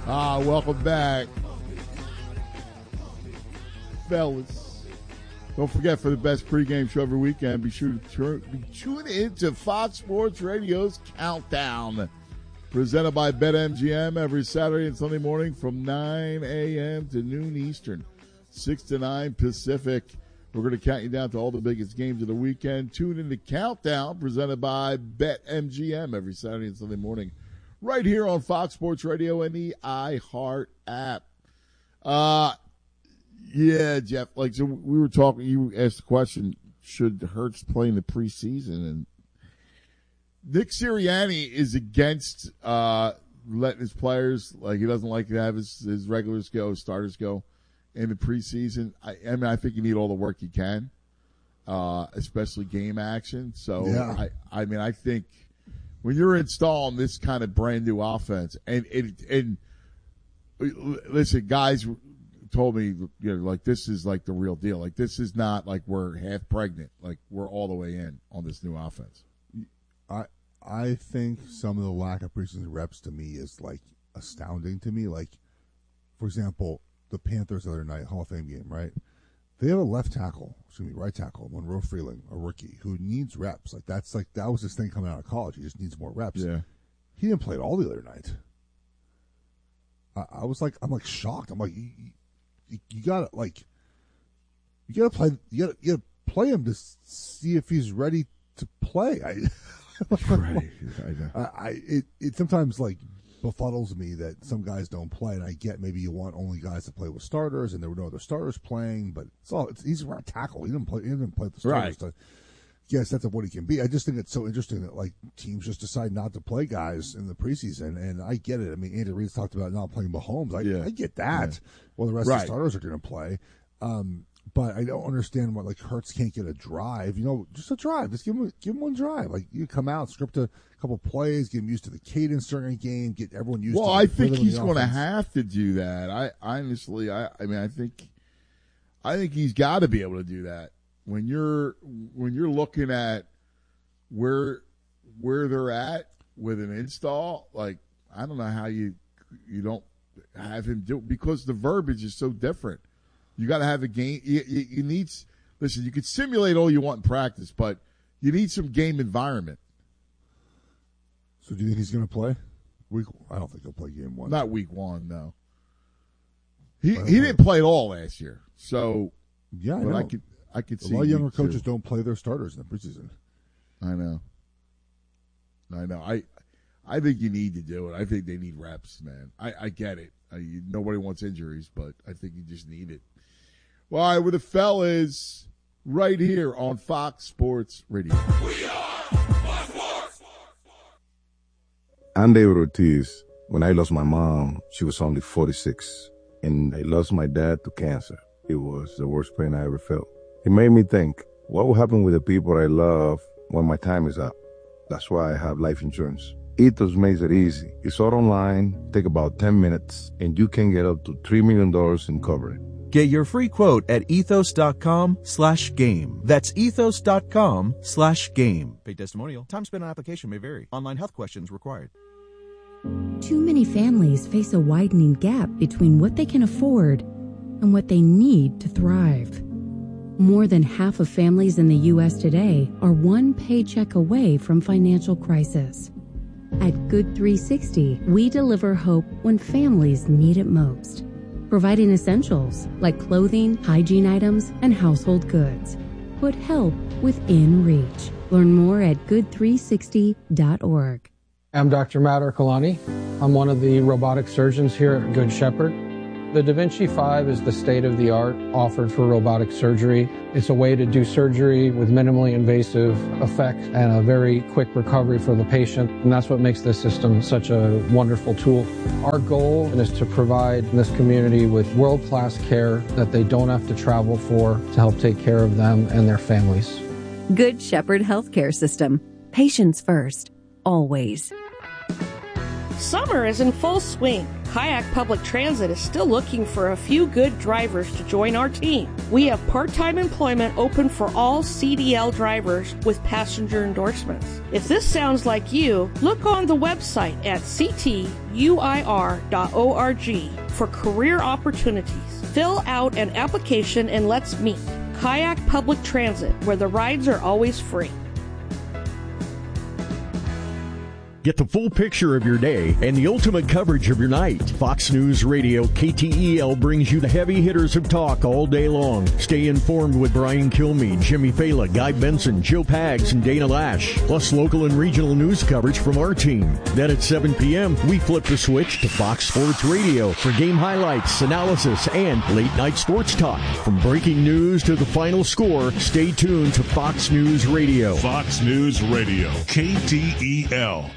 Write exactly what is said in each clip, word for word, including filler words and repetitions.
Ah, welcome back, fellas. Don't forget, for the best pregame show every weekend, be sure to be tune in to Fox Sports Radio's Countdown, presented by BetMGM every Saturday and Sunday morning from nine a.m. to noon Eastern, six to nine Pacific. We're going to count you down to all the biggest games of the weekend. Tune in to Countdown, presented by BetMGM every Saturday and Sunday morning, right here on Fox Sports Radio and the iHeart app. Uh, yeah, Jeff, like, so we were talking, you asked the question, should Hurts play in the preseason? And Nick Sirianni is against uh, letting his players, like, he doesn't like to have his, his regulars go, starters go in the preseason. I, I mean, I think you need all the work you can, uh, especially game action. So, yeah. I, I mean, I think when you're installing this kind of brand new offense, and, and, and listen, guys told me, you know, like, this is like the real deal. Like, this is not like we're half pregnant. Like, we're all the way in on this new offense. I I think some of the lack of preseason reps to me is, like, astounding to me. Like, for example, the Panthers the other night, Hall of Fame game, right? They have a left tackle, excuse me, right tackle, Monroe Freeling, a rookie, who needs reps. Like, that's like, that was his thing coming out of college. He just needs more reps. Yeah. He didn't play at all the other night. I, I was like, I'm like shocked. I'm like, you, you, you gotta, like, you gotta play, you gotta, you gotta play him to see if he's ready to play. I, Right. I know. I, I it, it sometimes, like, befuddles me that some guys don't play, and I get maybe you want only guys to play with starters, and there were no other starters playing, but it's all it's, he's around tackle. He didn't play. He didn't play with the starters. Right. To get a sense of what he can be. I just think it's so interesting that, like, teams just decide not to play guys in the preseason, and I get it. I mean, Andy Reid's talked about not playing Mahomes. I, Yeah. I get that. Yeah. Well, the rest Right. of the starters are going to play. Um, But I don't understand why, like, Hurts can't get a drive. You know, just a drive. Just give him, give him one drive. Like, you come out, script a couple plays, get him used to the cadence during a game, get everyone used well, to. Well, I the think rhythm of he's the going to offense. have to do that. I honestly, I, I mean, I think, I think he's got to be able to do that. When you're, when you're looking at where, where they're at with an install, like, I don't know how you, you don't have him do it, because the verbiage is so different. You got to have a game. You, you, you need. Listen, you can simulate all you want in practice, but you need some game environment. So, do you think he's going to play? Week? I don't think he'll play game one. Not week one, no. He Well, he didn't play at all last year, so yeah, I but know. I could I could a see lot of younger week two. coaches don't play their starters in the preseason. I know. I know. I I think you need to do it. I think they need reps, man. I, I get it. I, nobody wants injuries, but I think you just need it. Well, all right, with the fellas right here on Fox Sports Radio. We are Fox Sports. I'm David Ortiz. When I lost my mom, she was only forty-six, and I lost my dad to cancer. It was the worst pain I ever felt. It made me think, what will happen with the people I love when my time is up? That's why I have life insurance. Ethos makes it easy. It's all online, take about ten minutes, and you can get up to three million dollars in coverage. Get your free quote at ethos.com slash game. That's ethos.com slash game. Paid testimonial. Time spent on application may vary. Online health questions required. Too many families face a widening gap between what they can afford and what they need to thrive. More than half of families in the U S today are one paycheck away from financial crisis. At Good three sixty, we deliver hope when families need it most, providing essentials like clothing, hygiene items, and household goods. Put help within reach. Learn more at good three sixty dot org. I'm Doctor Matt Ercolani. I'm one of the robotic surgeons here at Good Shepherd. The Da Vinci five is the state-of-the-art offered for robotic surgery. It's a way to do surgery with minimally invasive effect and a very quick recovery for the patient, and that's what makes this system such a wonderful tool. Our goal is to provide this community with world-class care that they don't have to travel for to help take care of them and their families. Good Shepherd Healthcare System. Patients first. Always. Summer is in full swing. Kayak Public Transit is still looking for a few good drivers to join our team. We have part-time employment open for all C D L drivers with passenger endorsements. If this sounds like you, look on the website at c t u i r dot org for career opportunities. Fill out an application and let's meet. Kayak Public Transit, where the rides are always free. Get the full picture of your day and the ultimate coverage of your night. Fox News Radio K T E L brings you the heavy hitters of talk all day long. Stay informed with Brian Kilmeade, Jimmy Fala, Guy Benson, Joe Pags, and Dana Lash. Plus local and regional news coverage from our team. Then at seven p.m., we flip the switch to Fox Sports Radio for game highlights, analysis, and late-night sports talk. From breaking news to the final score, stay tuned to Fox News Radio. Fox News Radio, K T E L.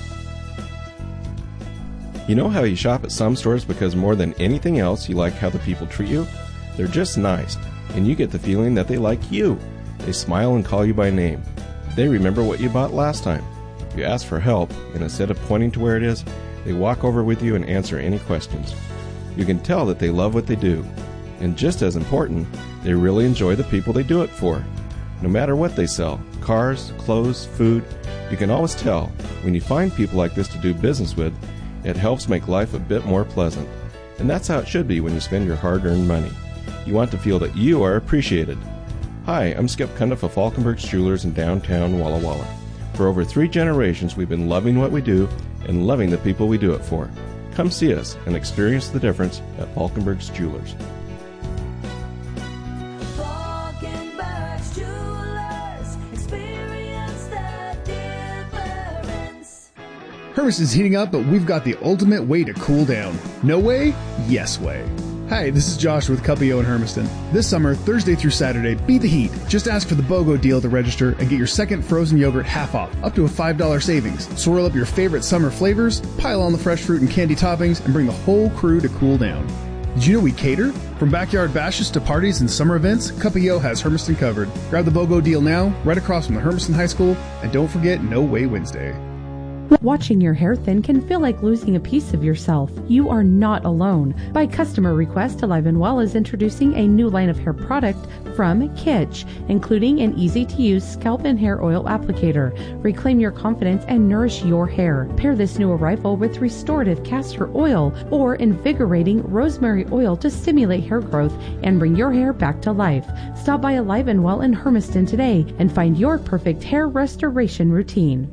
You know how you shop at some stores because more than anything else you like how the people treat you? They're just nice, and you get the feeling that they like you. They smile and call you by name. They remember what you bought last time. You ask for help, and instead of pointing to where it is, they walk over with you and answer any questions. You can tell that they love what they do. And just as important, they really enjoy the people they do it for. No matter what they sell, cars, clothes, food, you can always tell when you find people like this to do business with. It helps make life a bit more pleasant. And that's how it should be when you spend your hard-earned money. You want to feel that you are appreciated. Hi, I'm Skip Cundiff of Falkenberg's Jewelers in downtown Walla Walla. For over three generations, we've been loving what we do and loving the people we do it for. Come see us and experience the difference at Falkenberg's Jewelers. Falkenberg's Jewelers, experience the difference. Hermiston's heating up, but we've got the ultimate way to cool down. No way? Yes way. Hi, this is Josh with Cuppio in Hermiston. This summer, Thursday through Saturday, beat the heat. Just ask for the BOGO deal to register and get your second frozen yogurt half off, up to a five dollars savings. Swirl up your favorite summer flavors, pile on the fresh fruit and candy toppings, and bring the whole crew to cool down. Did you know we cater? From backyard bashes to parties and summer events, Cuppio has Hermiston covered. Grab the BOGO deal now, right across from the Hermiston High School, and don't forget No Way Wednesday. Watching your hair thin can feel like losing a piece of yourself. You are not alone. By customer request, Alive and Well is introducing a new line of hair product from Kitsch, including an easy-to-use scalp and hair oil applicator. Reclaim your confidence and nourish your hair. Pair this new arrival with restorative castor oil or invigorating rosemary oil to stimulate hair growth and bring your hair back to life. Stop by Alive and Well in Hermiston today and find your perfect hair restoration routine.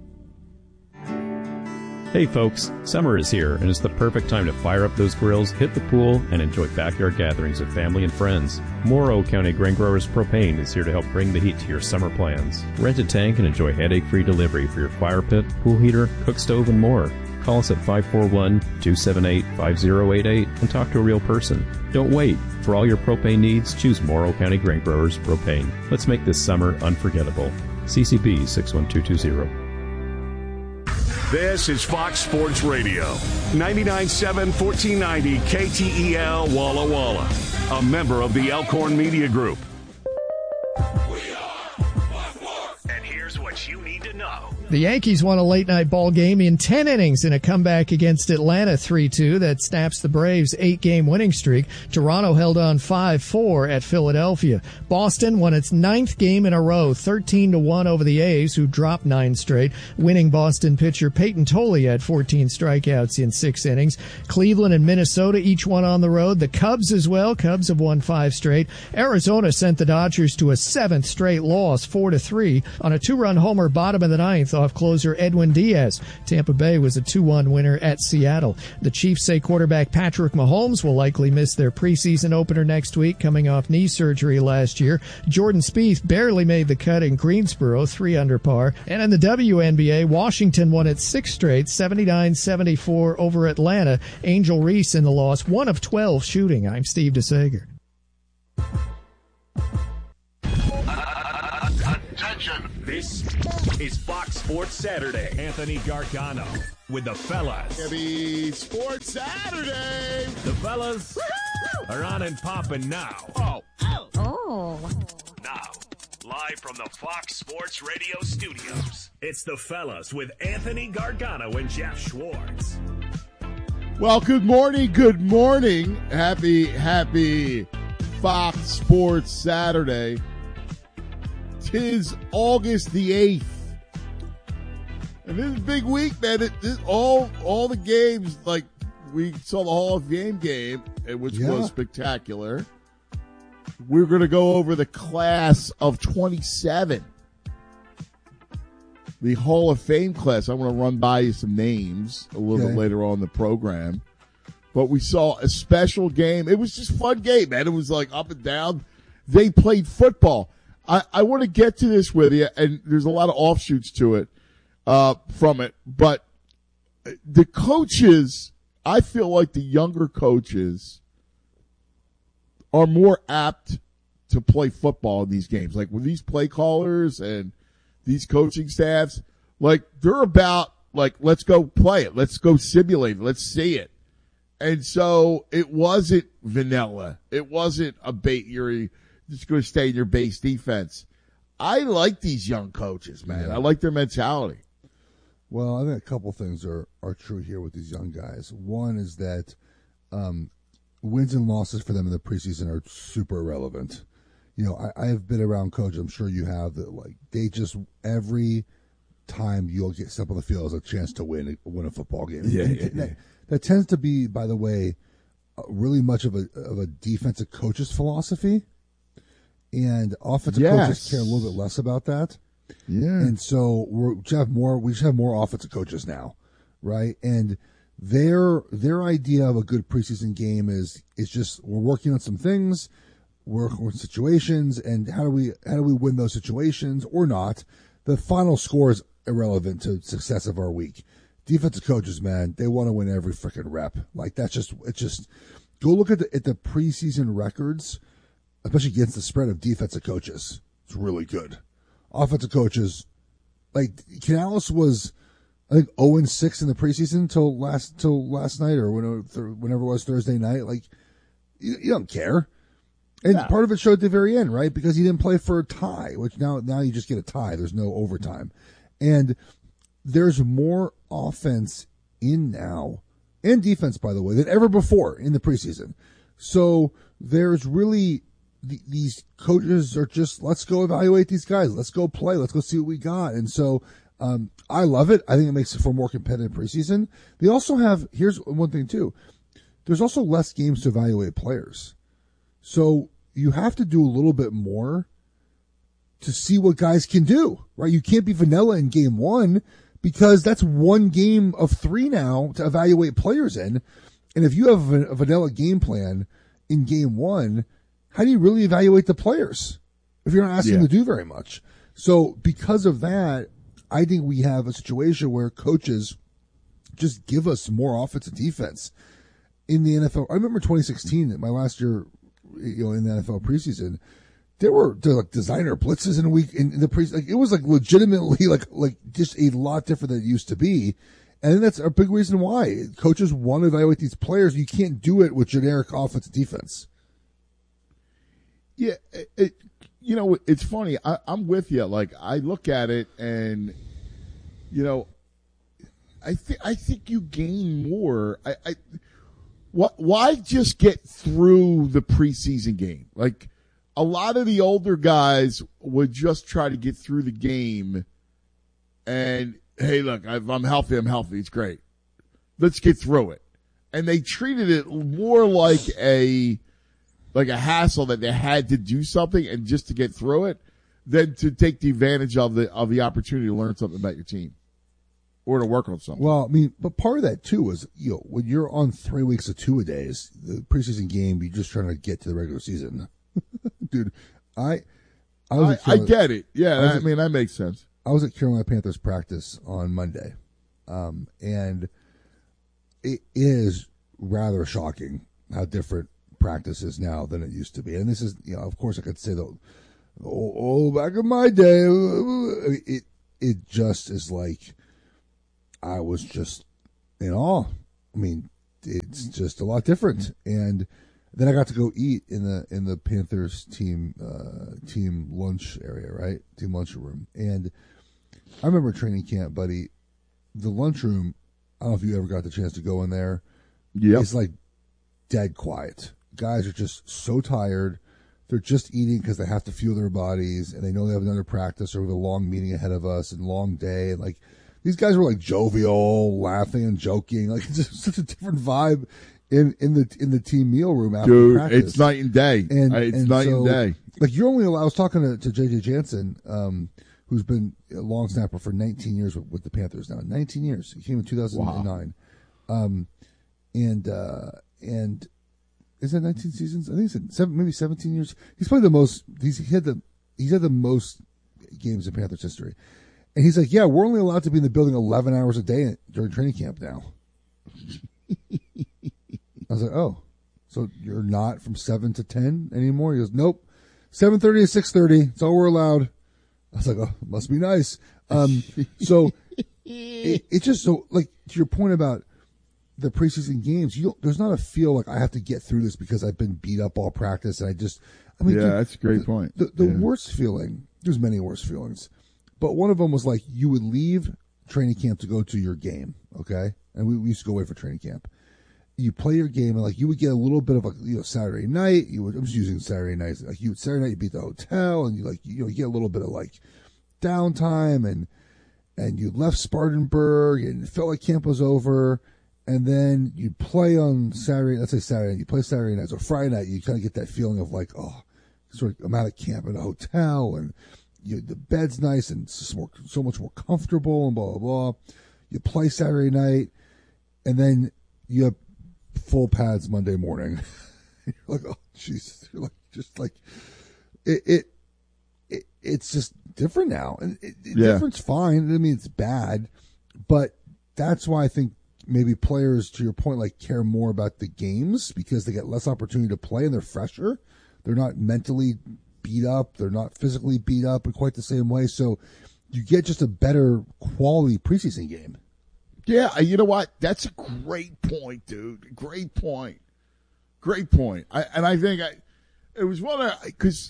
Hey folks, summer is here and it's the perfect time to fire up those grills, hit the pool, and enjoy backyard gatherings with family and friends. Morrow County Grain Growers Propane is here to help bring the heat to your summer plans. Rent a tank and enjoy headache-free delivery for your fire pit, pool heater, cook stove, and more. Call us at five four one, two seven eight, five zero eight eight and talk to a real person. Don't wait. For all your propane needs, choose Morrow County Grain Growers Propane. Let's make this summer unforgettable. C C B six one two two zero. This is Fox Sports Radio, ninety-nine point seven, fourteen ninety K T E L Walla Walla, a member of the Elkhorn Media Group. And here's what you need to know. The Yankees won a late-night ball game in ten innings in a comeback against Atlanta three two that snaps the Braves' eight-game winning streak. Toronto held on five four at Philadelphia. Boston won its ninth game in a row, thirteen to one over the A's, who dropped nine straight. Winning Boston pitcher Peyton Tolley had fourteen strikeouts in six innings. Cleveland and Minnesota each won on the road. The Cubs as well. Cubs have won five straight. Arizona sent the Dodgers to a seventh straight loss, four to three, on a two-run homer bottom of the ninth off closer Edwin Diaz. Tampa Bay was a two one winner at Seattle. The Chiefs say quarterback Patrick Mahomes will likely miss their preseason opener next week, coming off knee surgery last year. Jordan Spieth barely made the cut in Greensboro, three under par. And in the W N B A, Washington won its sixth straight, seventy-nine seventy-four over Atlanta. Angel Reese in the loss, one of twelve shooting. I'm Steve DeSager. Attention. This is Fox Sports Saturday. Anthony Gargano with the fellas. Happy Sports Saturday. The fellas Woo-hoo! Are on and popping now. Oh. Oh. Oh. Now, live from the Fox Sports Radio studios, it's the fellas with Anthony Gargano and Jeff Schwartz. Well, good morning, good morning. Happy, happy Fox Sports Saturday. Tis August the eighth. And this is a big week, man. It, this, all, all the games, like we saw the Hall of Fame game, which Yeah. was spectacular. We're going to go over the class of twenty-seven. The Hall of Fame class. I'm going to run by you some names a little Okay. bit later on in the program. But we saw a special game. It was just a fun game, man. It was like up and down. They played football. I, I want to get to this with you, and there's a lot of offshoots to it uh, from it. But the coaches, I feel like the younger coaches are more apt to play football in these games. Like with these play callers and these coaching staffs, like they're about like, let's go play it. Let's go simulate it. Let's see it. And so it wasn't vanilla. It wasn't a bait. You're just going to stay in your base defense. I like these young coaches, man. Yeah. I like their mentality. Well, I think a couple things are, are true here with these young guys. One is that um, wins and losses for them in the preseason are super irrelevant. You know, I, I have been around coaches, I'm sure you have, that like they just every time you'll get step on the field is a chance to win win a football game. Yeah, And yeah, that, yeah. that tends to be, by the way, uh, really much of a of a defensive coach's philosophy, and offensive Yes. coaches care a little bit less about that. Yeah. And so we're, we just have more. We just have more offensive coaches now, right? And their their idea of a good preseason game is is just we're working on some things, working on situations, and how do we how do we win those situations or not? The final score is irrelevant to success of our week. Defensive coaches, man, they want to win every freaking rep. Like that's just it's just go look at the at the preseason records, especially against the spread of defensive coaches. It's really good. Offensive coaches, like Canales was, I think zero and six in the preseason till last till last night or whenever whenever it was Thursday night. Like you, you don't care, and No. part of it showed at the very end, right? Because he didn't play for a tie, which now now you just get a tie. There's no overtime, and there's more offense in now and defense, by the way, than ever before in the preseason. So there's really. These coaches are just, let's go evaluate these guys. Let's go play. Let's go see what we got. And so um, I love it. I think it makes it for a more competitive preseason. They also have, here's one thing too. There's also less games to evaluate players. So you have to do a little bit more to see what guys can do, right? You can't be vanilla in game one because that's one game of three now to evaluate players in. And if you have a vanilla game plan in game one, how do you really evaluate the players if you're not asking Yeah. them to do very much? So because of that, I think we have a situation where coaches just give us more offense and defense in the N F L. I remember twenty sixteen, my last year, you know, in the N F L preseason, there were, there were like designer blitzes in a week in, in the pre. Like it was like legitimately like like just a lot different than it used to be. And I think that's a big reason why coaches want to evaluate these players. You can't do it with generic offense and defense. Yeah, it, it, you know, it's funny. I, I'm with you. Like, I look at it and, you know, I think I think you gain more. I, I what? Why just get through the preseason game? Like, a lot of the older guys would just try to get through the game, and hey, look, if I'm healthy, I'm healthy. It's great. Let's get through it. And they treated it more like a like a hassle that they had to do something and just to get through it than to take the advantage of the of the opportunity to learn something about your team or to work on something. Well, I mean, but part of that too is, you know, when you're on three weeks of two a days, the preseason game, you're just trying to get to the regular season. Dude, I, I, was I, at I Carolina- get it. Yeah, I was I at- mean, that makes sense. I was at Carolina Panthers practice on Monday, um, and it is rather shocking how different practice is now than it used to be. And this is, you know, of course, I could say the oh, oh back in my day, it it just is like I was just in awe. I mean, it's just a lot different. And then I got to go eat in the in the Panthers team uh, team lunch area, right? Team lunchroom. And I remember training camp, buddy. The lunchroom, I don't know if you ever got the chance to go in there. Yep. is like dead quiet. Guys are just so tired. They're just eating because they have to fuel their bodies, and they know they have another practice or we have a long meeting ahead of us and long day. And like these guys were like jovial, laughing and joking. Like it's just such a different vibe in, in the in the team meal room after Dude, practice. it's night and day. And it's and night so, and day. Like you're only allowed. I was talking to, to J J Jansen, um, who's been a long snapper for nineteen years with, with the Panthers now. nineteen years. He came in two thousand nine. Wow. Um, and uh, and. Is that nineteen seasons? I think it's seven, maybe seventeen years. He's played the most. He's he had the he's had the most games in Panthers history, and he's like, yeah, we're only allowed to be in the building eleven hours a day during training camp now. I was like, oh, so you're not from seven to ten anymore? He goes, nope, seven thirty to six thirty. That's all we're allowed. I was like, oh, must be nice. Um, so it, it just so like to your point about the preseason games, you don't, there's not a feel like I have to get through this because I've been beat up all practice and I just, I mean, yeah, dude, that's a great the, point. The, the yeah. worst feeling, there's many worse feelings, but one of them was like you would leave training camp to go to your game, okay? And we, we used to go away for training camp. You play your game and like you would get a little bit of a you know Saturday night. You would I'm just using Saturday nights. Like you would Saturday night you beat the hotel and you like you know you get a little bit of like downtime and and you left Spartanburg and it felt like camp was over. And then you play on Saturday, let's say Saturday night, you play Saturday night, or Friday night, you kind of get that feeling of like, oh, sort of, I'm out of camp in a hotel, and you, the bed's nice and it's just more, so much more comfortable, and blah, blah, blah. You play Saturday night, and then you have full pads Monday morning. You're like, oh, Jesus. You're like, just like, it, it, it it's just different now. And it, yeah. different's fine. I mean, it's bad, but that's why I think maybe players, to your point, like care more about the games because they get less opportunity to play and they're fresher. They're not mentally beat up. They're not physically beat up in quite the same way. So you get just a better quality preseason game. Yeah, you know what? That's a great point, dude. Great point. Great point. I, and I think I, it was one of, because,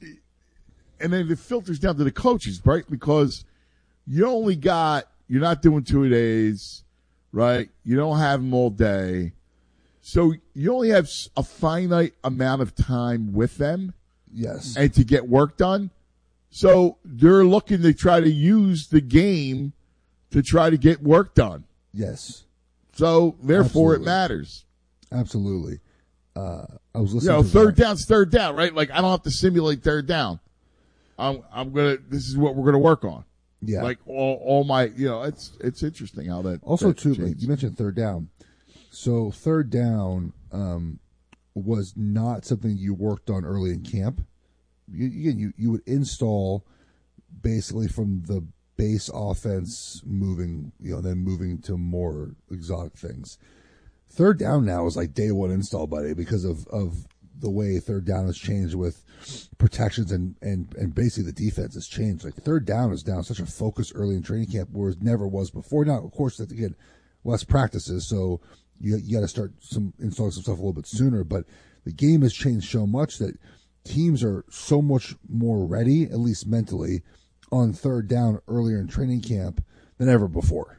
and then it filters down to the coaches, right? Because you only got, you're not doing two days. Right? You don't have them all day. So you only have a finite amount of time with them. Yes. And to get work done. So they're looking to try to use the game to try to get work done. Yes. So therefore Absolutely. it matters. Absolutely. Uh, I was listening You know, to third that. down's third down, right? Like I don't have to simulate third down. I'm I'm gonna this is what we're gonna work on. Yeah. Like all, all my, you know, it's it's interesting how that. Also, that too, changes. like you mentioned third down. So third down um, was not something you worked on early in camp. You, again, you you would install basically from the base offense, moving, you know, then moving to more exotic things. Third down now is like day one install, buddy, because of of the way third down has changed with protections and, and, and basically the defense has changed. Like third down is now such a focus early in training camp, whereas never was before. Now, of course, that's again less practices, so you you got to start some installing some stuff a little bit sooner. But the game has changed so much that teams are so much more ready, at least mentally, on third down earlier in training camp than ever before.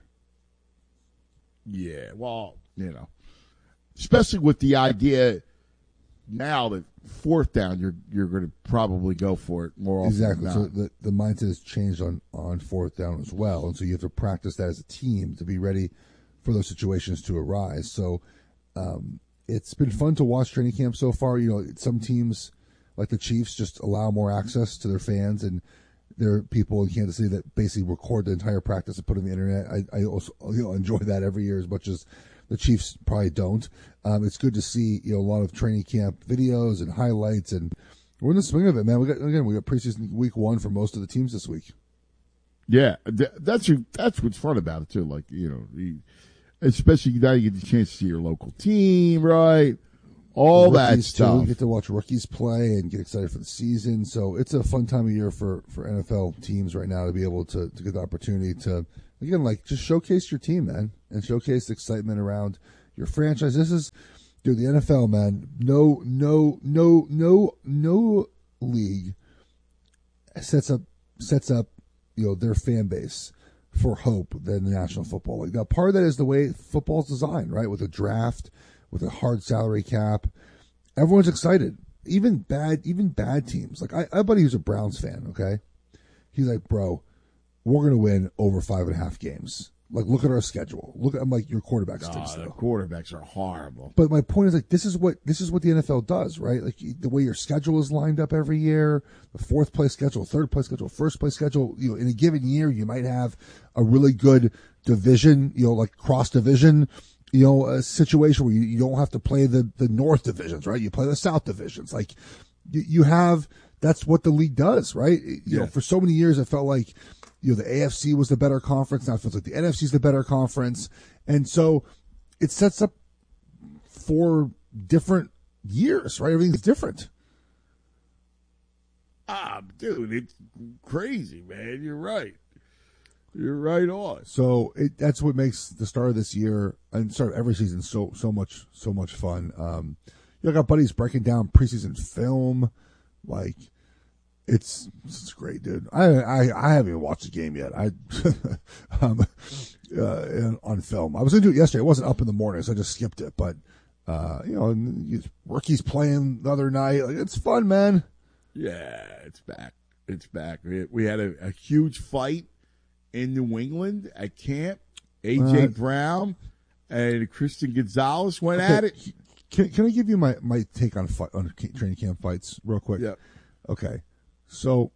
Yeah, well, you know, especially with the idea now that fourth down, you're you're going to probably go for it more often. Exactly. Than So not. the, the mindset has changed on, on fourth down as well. And so you have to practice that as a team to be ready for those situations to arise. So um, it's been fun to watch training camp so far. You know, some teams like the Chiefs just allow more access to their fans, and there are people in Kansas City that basically record the entire practice and put it on the internet. I, I also you know, enjoy that every year as much as the Chiefs probably don't. Um, it's good to see, you know, a lot of training camp videos and highlights, and we're in the swing of it, man. We got again, we got preseason week one for most of the teams this week. Yeah, th- that's that's what's fun about it too. Like you know, the, especially now you get the chance to see your local team, right? All that Rookies, too. stuff. You get to watch rookies play and get excited for the season. So it's a fun time of year for, for N F L teams right now to be able to, to get the opportunity to, again, like just showcase your team, man, and showcase the excitement around your franchise. This is, dude, the N F L, man. No, no, no, no, no league sets up sets up, you know, their fan base for hope than the National Football League. Now, part of that is the way football's designed, right, with a draft, with a hard salary cap. Everyone's excited. Even bad, even bad teams. Like I, I have a buddy who's a Browns fan. Okay, he's like, bro, we're gonna win over five and a half games. Like, look at our schedule. Look, I'm like, your quarterback stinks. Oh, the though. quarterbacks are horrible. But my point is, like, this is what this is what the N F L does, right? Like the way your schedule is lined up every year, the fourth place schedule, third place schedule, first place schedule. You know, in a given year, you might have a really good division, you know, like cross division, you know, a situation where you, you don't have to play the the North divisions, right? You play the South divisions. Like you, you have, that's what the league does, right? You Yeah. know, for so many years, it felt like, you know, the A F C was the better conference. Now it feels like the N F C is the better conference. And so it sets up four different years, right? Everything's different. Ah, dude, it's crazy, man. You're right. You're right on. So it, that's what makes the start of this year and start of every season so so much so much fun. Um, you know, I got buddies breaking down preseason film, like it's it's great, dude. I I, I haven't even watched the game yet. I um, uh, on film. I was gonna do it yesterday. It wasn't up in the morning, so I just skipped it. But uh, you know, and rookies playing the other night. Like, it's fun, man. Yeah, it's back. It's back. We, we had a, a huge fight in New England at camp. A J Uh, Brown and Christian Gonzalez went Okay, at it. Can, can I give you my, my take on fight, on training camp fights real quick? Yeah. Okay. So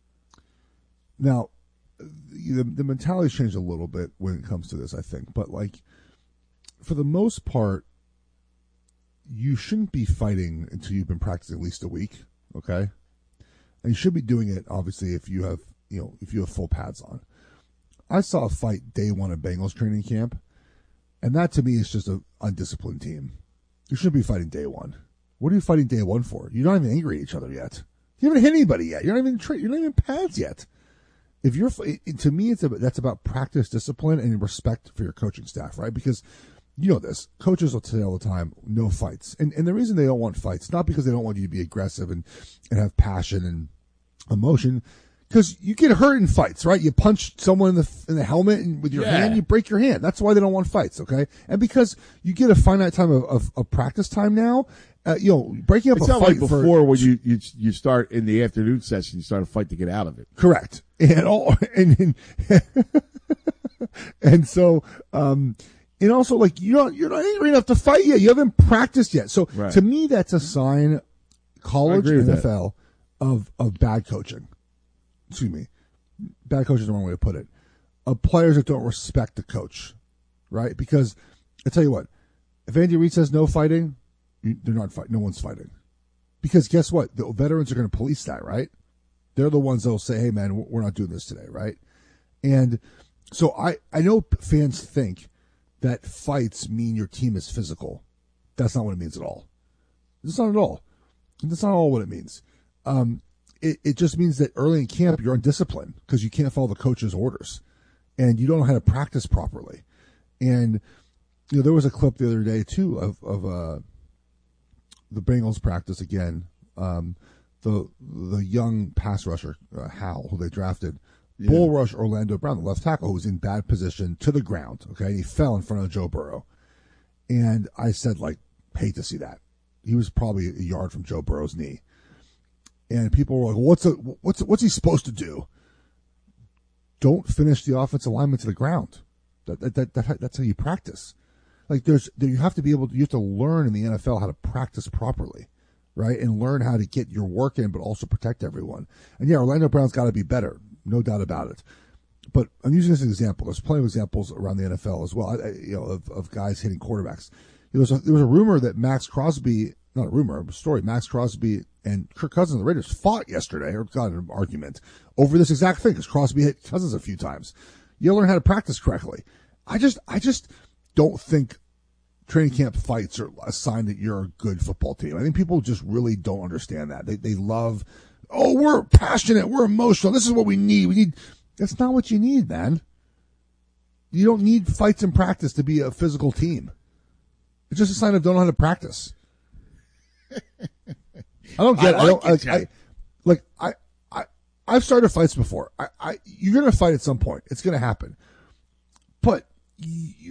now the, the mentality's changed a little bit when it comes to this, I think. But like for the most part, you shouldn't be fighting until you've been practicing at least a week. Okay. And you should be doing it, obviously, if you have, you know, if you have full pads on. I saw a fight day one of Bengals training camp, and that to me is just an undisciplined team. You shouldn't be fighting day one. What are you fighting day one for? You're not even angry at each other yet. You haven't hit anybody yet. You're not even tra- you're not even pads yet. If you're it, to me, it's about, that's about practice, discipline, and respect for your coaching staff, right? Because you know this. Coaches will say all the time, no fights. And and the reason they don't want fights, not because they don't want you to be aggressive and, and have passion and emotion, because you get hurt in fights, right? You punch someone in the in the helmet and with your Yeah. hand, you break your hand. That's why they don't want fights, okay? And because you get a finite time of, of, of practice time now, uh, you know, breaking up It's a not fight like for before when you, you you start in the afternoon session, you start a fight to get out of it. correct, and all and and, and so um and also like you don't you're not angry enough to fight yet. You haven't practiced yet. So Right. to me, that's a sign, college I agree with N F L, of of bad coaching. Excuse me, bad coaching is the wrong way to put it. Of players that don't respect the coach, right? Because I tell you what, if Andy Reid says no fighting, you, they're not fight. No one's fighting. Because guess what? The veterans are going to police that, right? They're the ones that will say, hey, man, we're not doing this today, right? And so I, I know fans think that fights mean your team is physical. That's not what it means at all. It's not at all. That's not all what it means. Um, it, it just means that early in camp, you're undisciplined because you can't follow the coach's orders and you don't know how to practice properly. And, you know, there was a clip the other day, too, of, of uh, the Bengals practice again. Um, the the young pass rusher, uh, Howell, who they drafted, Yeah. bull rush Orlando Brown, the left tackle, who was in bad position to the ground. Okay, and he fell in front of Joe Burrow. And I said, like, hate to see that. He was probably a yard from Joe Burrow's knee. And people were like, what's a, what's what's he supposed to do? Don't finish the offensive lineman to the ground. That, that, that, that that's how you practice. Like there's there, you have to be able to you have to learn in the N F L how to practice properly, right? And learn how to get your work in, but also protect everyone. And yeah, Orlando Brown's got to be better, no doubt about it. But I'm using this as an example. There's plenty of examples around the N F L as well, I, I, you know, of, of guys hitting quarterbacks. There was a, there was a rumor that Max Crosby, not a rumor, a story. Max Crosby and Kirk Cousins, the Raiders, fought yesterday or got in an argument over this exact thing because Crosby hit Cousins a few times. You gotta learn how to practice correctly. I just, I just don't think training camp fights are a sign that you're a good football team. I think people just really don't understand that. They, they love, oh, we're passionate, we're emotional. This is what we need. We need. That's not what you need, man. You don't need fights in practice to be a physical team. It's just a sign of don't know how to practice. I don't get. I I, I don't. like it, I, I, like I, I, I've started fights before. I, I, you're gonna fight at some point. It's gonna happen. But you,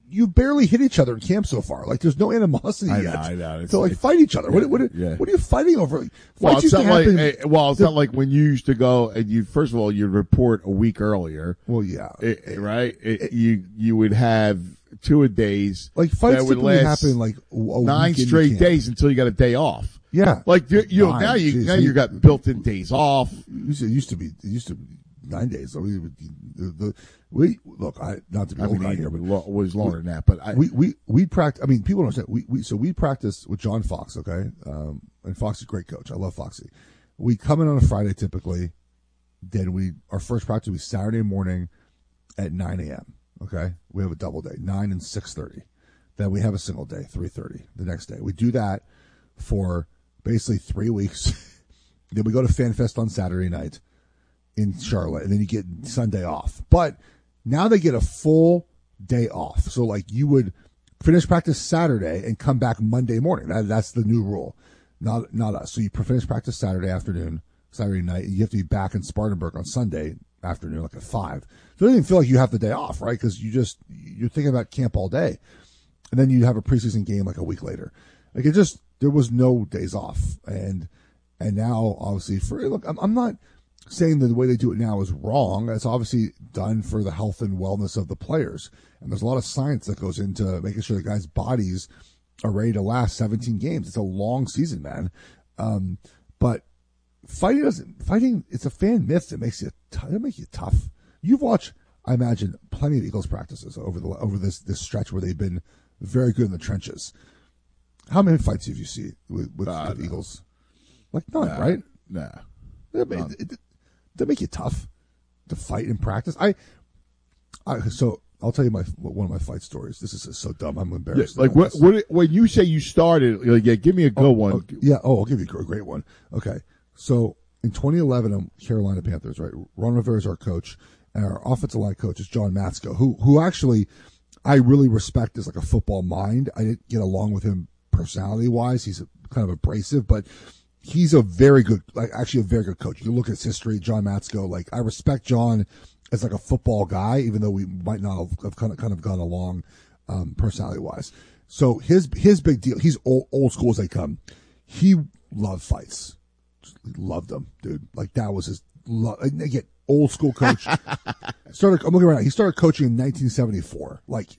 you barely hit each other in camp so far. Like, there's no animosity I know, yet. I know. It's- to like it's- fight each other. yeah, what, what, yeah. what are you fighting over? Fights Well, it's used to not like, happen- eh, well, it's the- not like when you used to go and you, first of all, you'd report a week earlier. Well, yeah. It- it- right? It, you, you would have two a days. Like, fights that would typically last happen like a week nine into straight camp. days until you got a day off. Yeah. Like, you, you know, Nine, now you, geez, now we- you got built-in days off. It used to, it used to be, it used to be nine days. So we, the, the, we, look, I, not to be I old mean, guy it here, but lo- was longer than that, but I, we, we, we practice, I mean, people don't understand. We, we, so we practice with John Fox, okay? Um, and Fox is a great coach. I love Foxy. We come in on a Friday typically. Then we, our first practice will be Saturday morning at nine a.m., okay? We have a double day, nine and six thirty. Then we have a single day, three thirty the next day. We do that for basically three weeks. Then we go to FanFest on Saturday night in Charlotte, and then you get Sunday off. But now they get a full day off. So, like, you would finish practice Saturday and come back Monday morning. That, that's the new rule. Not not us. So you finish practice Saturday afternoon, Saturday night. You have to be back in Spartanburg on Sunday afternoon, like at five. So it doesn't even feel like you have the day off, right? Because you just, you're thinking about camp all day. And then you have a preseason game like a week later. Like, it just, there was no days off. And, and now, obviously, for, look, I'm, I'm not saying that the way they do it now is wrong. It's obviously done for the health and wellness of the players. And there's a lot of science that goes into making sure the guys' bodies are ready to last seventeen games. It's a long season, man. Um, but fighting doesn't, fighting, it's a fan myth that makes you, t- that makes you tough. You've watched, I imagine, plenty of Eagles practices over the, over this, this stretch where they've been very good in the trenches. How many fights have you seen with, with, Uh, with no. Eagles? Like none, Nah, right? Nah. That make, it, it, that make you tough to fight in practice. I, I so I'll tell you my one of my fight stories. This is so dumb. I'm Yeah, embarrassed. like, about what, this. what, when you say you started, like, yeah, give me a good Oh, one. oh, yeah. Oh, I'll give you a great one. Okay. So in twenty eleven, I'm Carolina Panthers, right? Ron Rivera is our coach, and our offensive line coach is John Matsko, who who actually I really respect as like a football mind. I didn't get along with him personality wise. He's kind of abrasive, but he's a very good, like actually a very good coach. You can look at his history, John Matsko. Like, I respect John as like a football guy, even though we might not have, have kind of kind of gone along um, personality wise. So his his big deal. He's old, old school as they come. He loved fights. Just loved them, dude. Like, that was his. Lo- again, old school coach. started. I'm looking right now. He started coaching in nineteen seventy-four. Like,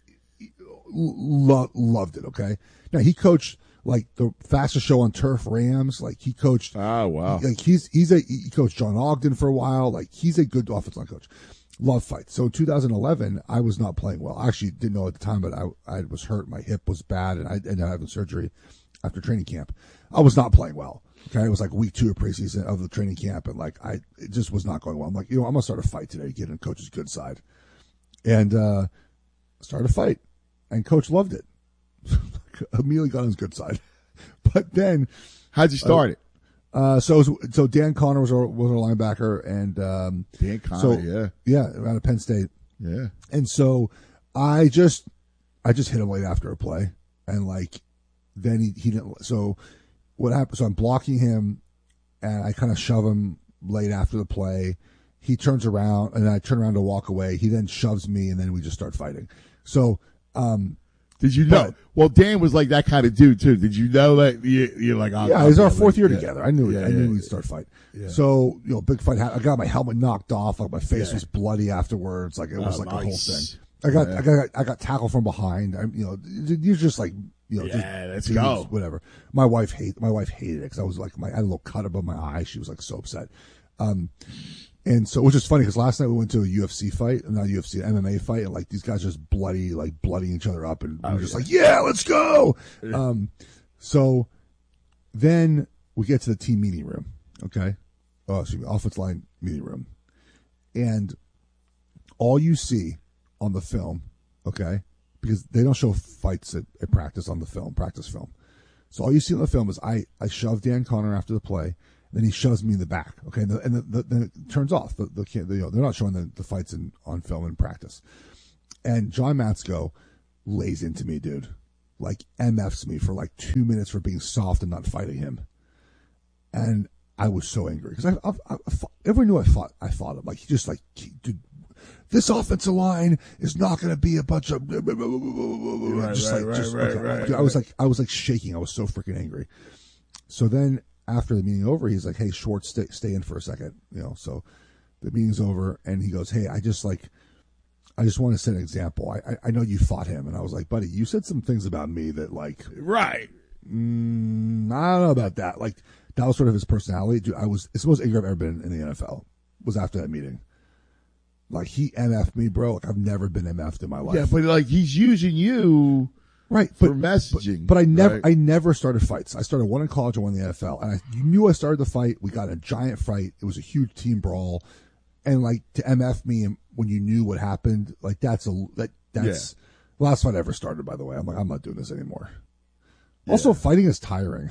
lo- loved it. Okay. Now he coached like the fastest show on turf, Rams. Like, he coached. Oh, wow. Like, he's he's a he coached John Ogden for a while. Like, he's a good offensive line coach. Love fights. So in two thousand eleven, I was not playing well. I actually didn't know at the time, but I I was hurt. My hip was bad, and I ended up having surgery after training camp. I was not playing well. Okay, it was like week two of preseason of the training camp, and like I it just was not going well. I'm like, you know, I'm gonna start a fight today, get in coach's good side, and uh started a fight, and coach loved it. Immediately got on his good side, but then how'd you start uh, it? Uh, so, it was, so Dan Connor was our, was our linebacker, and, um, Dan Connor, so, yeah. Yeah, out of Penn State. Yeah. And so I just, I just hit him late after a play, and like, then he, he didn't, so what happened, so I'm blocking him, and I kind of shove him late after the play. He turns around, and I turn around to walk away. He then shoves me, and then we just start fighting. So, um, Did you know? Well, Dan was like that kind of dude too. Did you know that? You, you're like, oh, yeah, it was our fourth year together. I knew it. Yeah, I knew yeah, we'd start fight. yeah. So, you know, big fight. I got my helmet knocked off. Like, my face Yeah. was bloody afterwards. Like, it was Oh, like a whole nice. thing. I got, Yeah. I got, I got tackled from behind. I, you know, you're just like, you know, Yeah, let's just, go. Whatever. My wife hate. My wife hated it because I was like, my, I had a little cut above my eye. She was like so upset. Um, and so, which is funny because last night we went to a U F C fight, not a U F C, an M M A fight, and like these guys just bloody, like bloodying each other up, and we Oh, were just yeah. like, yeah, let's go. Um, so then we get to the team meeting room, okay? Oh, excuse me, offensive line meeting room, and all you see on the film, okay, because they don't show fights at, at practice on the film, practice film. So all you see on the film is I I shove Dan Connor after the play. Then he shoves me in the back. Okay, and, the, and the, the, then it turns off. The, the, the, you know, they're not showing the, the fights in, on film in practice. And John Matsko lays into me, dude. Like, M Fs me for like two minutes for being soft and not fighting him. And I was so angry because I, I, I, I fought, everyone knew I fought. I fought him. Like, he just like, he, dude, this offensive line is not going to be a bunch of right, just right, like right, just right, okay. right, Dude, I was like I was like shaking. I was so freaking angry. So then after the meeting over, he's like, "Hey, Schwartz, stay stay in for a second." You know, so the meeting's over, and he goes, "Hey, I just like." I just want to set an example. I, I I know you fought him, and I was like, buddy, you said some things about me that, like, right. Mm, I don't know about that. Like, that was sort of his personality. Dude, I was, it's the most angry I've ever been in the N F L. Was after that meeting. Like, he M F'd me, bro. Like, I've never been M F'd in my life. Yeah, but like he's using you, right, for but, messaging. But, but I never, right? I never started fights. I started one in college and one in the N F L, and I, you knew I started the fight. We got in a giant fight. It was a huge team brawl. And like to M F me when you knew what happened, like that's a that that's Yeah. the last fight I ever started. By the way, I'm like I'm not doing this anymore. Yeah. Also, fighting is tiring.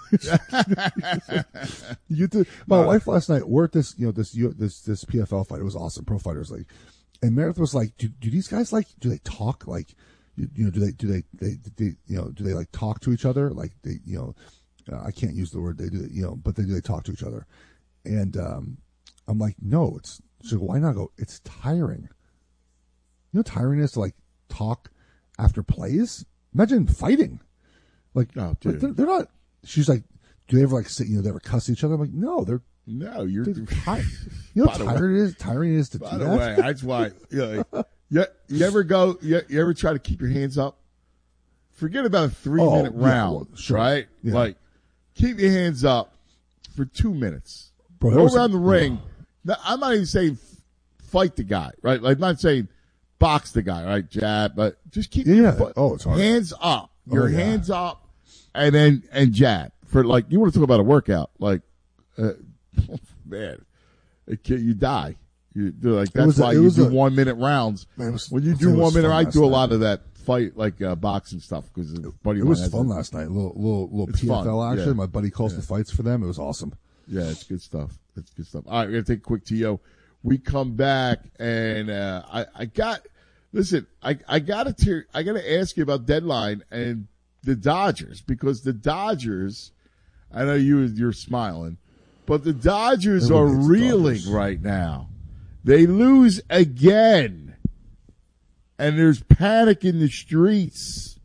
you get to, my wife last night. We're at this you know this this this P F L fight. It was awesome. Pro Fighters League, and Meredith was like, "Do, do these guys like? Do they talk like? You, you know? Do they do they, they they you know? Do they like talk to each other? Like they you know? Uh, I can't use the word they do you know, but they do they talk to each other?" And um. I'm like, no, it's, she's like, why not? I go, it's tiring. You know how tiring it is to like talk after plays? Imagine fighting. Like, oh, like they're, they're not, she's like, do they ever like sit, you know, they ever cuss each other? I'm like, no, they're, no, you're tired. You know how tired it is, tiring it is to by do the that? way, that's why, you, know, you, you ever go, you, you ever try to keep your hands up? Forget about a three Oh, minute yeah, round, well, sure. right? Yeah. Like, keep your hands up for two minutes. Bro, Go was- around the ring. Now, I'm not even saying fight the guy, right? Like, I'm not saying box the guy, right? Jab, but just keep Yeah, your yeah. foot, Oh, it's hard. hands up. Your Oh, yeah. hands up, and then and jab for like you want to talk about a workout, like uh, man, it can, you die. You do like that's was a- why it you was do a- one minute rounds. Man, it was- when you I'll do tell you one what's minute, fun I last do a night. lot of that fight like uh, boxing stuff because a buddy It of mine was has fun a- last night. A little, little, little It's P F L fun, action. yeah. My buddy calls Yeah. the fights for them. It was awesome. Yeah, it's good stuff. It's good stuff. All right, we're gonna take a quick T O. We come back and uh, I, I got listen. I I gotta tear, I gotta ask you about deadline and the Dodgers because the Dodgers. I know you you're smiling, but the Dodgers Everyone are hates the reeling Dodgers. right now. They lose again, and there's panic in the streets.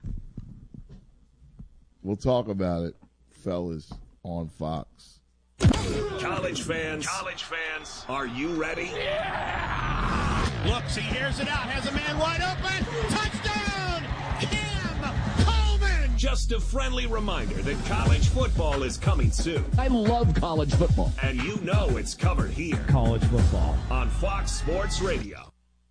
We'll talk about it, fellas, on Fox. College fans, college fans, are you ready? Looks, he hears it out, has a man wide open. Touchdown! Cam Coleman! Just a friendly reminder that college football is coming soon. I love college football. And you know it's covered here College football. on Fox Sports Radio.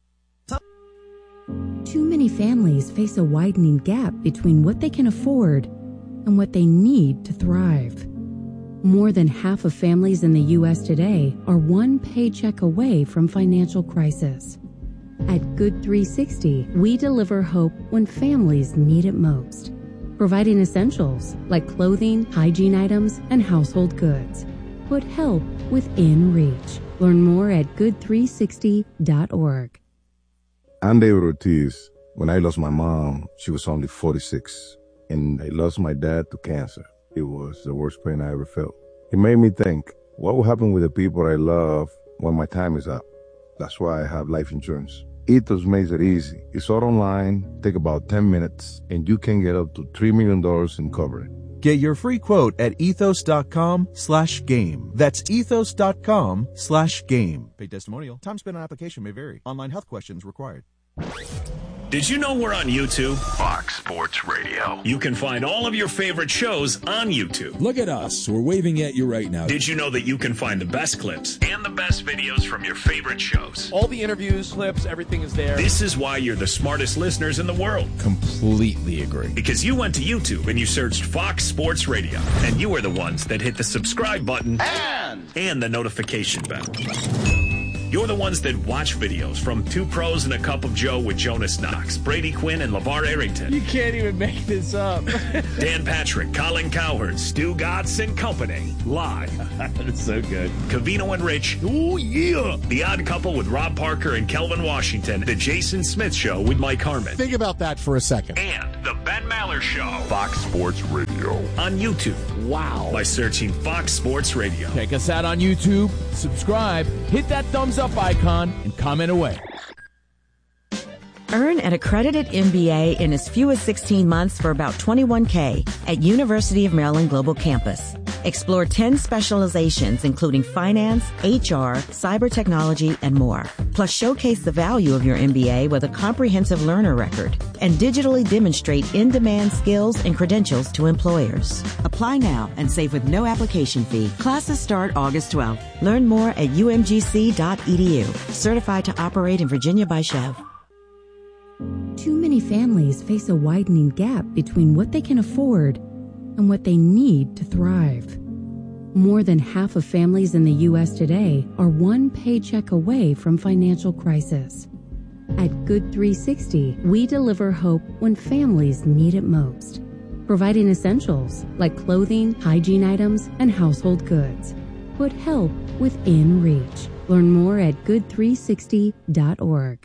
Too many families face a widening gap between what they can afford and what they need to thrive. More than half of families in the U S today are one paycheck away from financial crisis. At Good three sixty, we deliver hope when families need it most, providing essentials like clothing, hygiene items, and household goods. Put help within reach. Learn more at good three sixty dot org. I'm David Ortiz. When I lost my mom, she was only forty-six, and I lost my dad to cancer. It was the worst pain I ever felt. It made me think, what will happen with the people I love when my time is up? That's why I have life insurance. Ethos makes it easy. It's all online, take about ten minutes, and you can get up to three million dollars in coverage. Get your free quote at ethos.com slash game. That's ethos.com slash game. Paid testimonial. Time spent on application may vary. Online health questions required. Did you know we're on YouTube? Fox Sports Radio. You can find all of your favorite shows on YouTube. Look at us. We're waving at you right now. Did you know that you can find the best clips and the best videos from your favorite shows? All the interviews, clips, everything is there. This is why you're the smartest listeners in the world. Completely agree. Because you went to YouTube and you searched Fox Sports Radio, and you were the ones that hit the subscribe button and, and the notification bell. You're the ones that watch videos from Two Pros and a Cup of Joe with Jonas Knox, Brady Quinn, and LeVar Arrington. You can't even make this up. Dan Patrick, Colin Cowherd, Stu Gotts and Company. Live. That's so good. Cavino and Rich. Oh, yeah. The Odd Couple with Rob Parker and Kelvin Washington. The Jason Smith Show with Mike Harmon. Think about that for a second. And The Ben Maller Show. Fox Sports Radio. On YouTube. Wow. By searching Fox Sports Radio. Check us out on YouTube. Subscribe. Hit that thumbs up up icon and comment away. Earn an accredited M B A in as few as sixteen months for about twenty-one thousand dollars at University of Maryland Global Campus. Explore ten specializations, including finance, H R, cyber technology, and more. Plus, showcase the value of your M B A with a comprehensive learner record and digitally demonstrate in-demand skills and credentials to employers. Apply now and save with no application fee. Classes start August twelfth. Learn more at u m g c dot e d u. Certified to operate in Virginia by Chev. Too many families face a widening gap between what they can afford and what they need to thrive. More than half of families in the U S today are one paycheck away from financial crisis. At Good three sixty, we deliver hope when families need it most, providing essentials like clothing, hygiene items, and household goods. Put help within reach. Learn more at good three sixty dot org.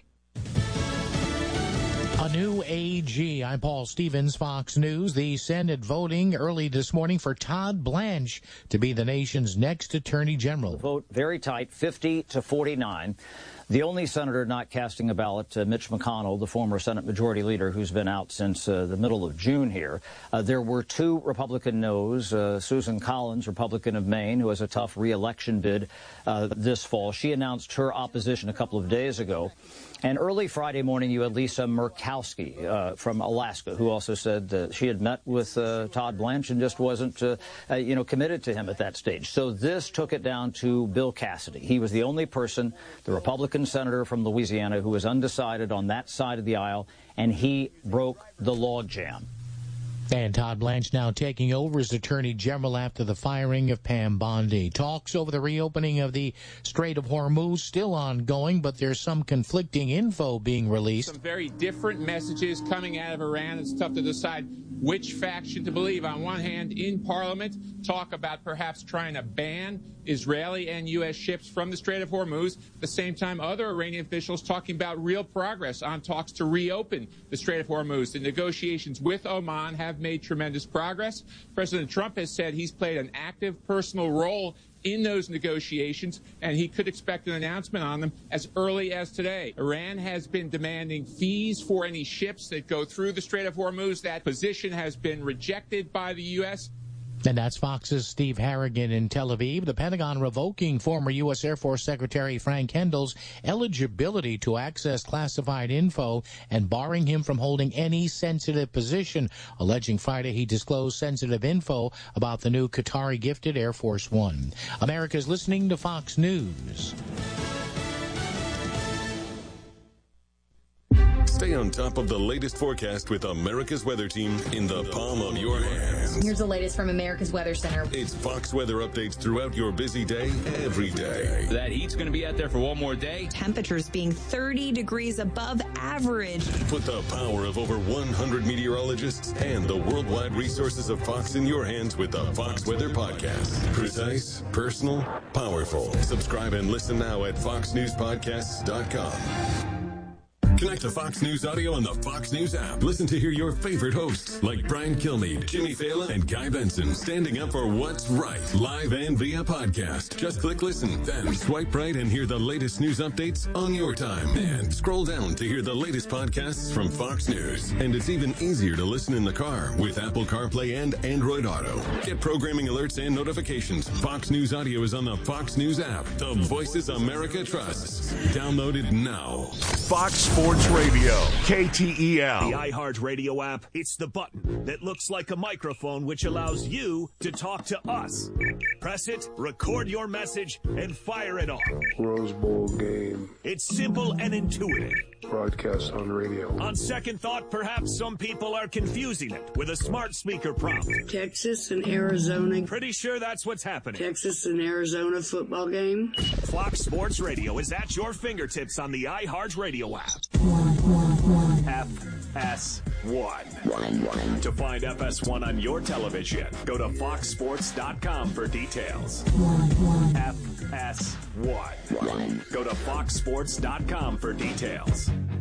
A new A G. I'm Paul Stevens, Fox News. The Senate voting early this morning for Todd Blanche to be the nation's next Attorney General. The vote very tight, fifty to forty-nine. The only senator not casting a ballot, uh, Mitch McConnell, the former Senate Majority Leader who's been out since uh, the middle of June here. Uh, there were two Republican noes. Uh, Susan Collins, Republican of Maine, who has a tough re-election bid uh, this fall. She announced her opposition a couple of days ago. And early Friday morning, you had Lisa Murkowski uh, from Alaska, who also said that she had met with uh, Todd Blanche and just wasn't, uh, uh, you know, committed to him at that stage. So this took it down to Bill Cassidy. He was the only person, the Republican senator from Louisiana, who was undecided on that side of the aisle, and he broke the logjam. And Todd Blanche now taking over as Attorney General after the firing of Pam Bondi. Talks over the reopening of the Strait of Hormuz still ongoing, but there's some conflicting info being released. Some very different messages coming out of Iran. It's tough to decide which faction to believe. On one hand, in Parliament, talk about perhaps trying to ban Israeli and U S ships from the Strait of Hormuz. At the same time, other Iranian officials talking about real progress on talks to reopen the Strait of Hormuz. The negotiations with Oman have made tremendous progress. President Trump has said he's played an active personal role in those negotiations, and he could expect an announcement on them as early as today. Iran has been demanding fees for any ships that go through the Strait of Hormuz. That position has been rejected by the U S And that's Fox's Steve Harrigan in Tel Aviv. The Pentagon revoking former U S Air Force Secretary Frank Kendall's eligibility to access classified info and barring him from holding any sensitive position, alleging Friday he disclosed sensitive info about the new Qatari-gifted Air Force One. America's listening to Fox News. Stay on top of the latest forecast with America's Weather Team in the palm of your hands. Here's the latest from America's Weather Center. It's Fox weather updates throughout your busy day, every day. That heat's going to be out there for one more day. Temperatures being thirty degrees above average. Put the power of over one hundred meteorologists and the worldwide resources of Fox in your hands with the Fox Weather Podcast. Precise, personal, powerful. Subscribe and listen now at fox news podcasts dot com. Connect to Fox News Audio on the Fox News app. Listen to hear your favorite hosts like Brian Kilmeade, Jimmy Fallon, and Guy Benson standing up for what's right, live and via podcast. Just click listen, then swipe right and hear the latest news updates on your time. And scroll down to hear the latest podcasts from Fox News. And it's even easier to listen in the car with Apple CarPlay and Android Auto. Get programming alerts and notifications. Fox News Audio is on the Fox News app. The voices America trusts. Download it now. Fox Sports Radio, K T E L. The iHeartRadio app, it's the button that looks like a microphone which allows you to talk to us. Press it, record your message, and fire it off. Rose Bowl game. It's simple and intuitive. Broadcast on radio. On second thought, perhaps some people are confusing it with a smart speaker prompt. Texas and Arizona. Pretty sure that's what's happening. Texas and Arizona football game. Fox Sports Radio is at your fingertips on the iHeartRadio app. F S one. To find F S one on your television, go to fox sports dot com for details. F S one. Go to fox sports dot com for details.